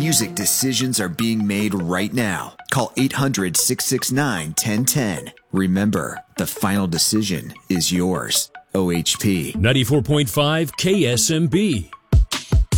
music decisions are being made right now. Call 800-669-1010. Remember, the final decision is yours. OHP. 94.5 KSMB.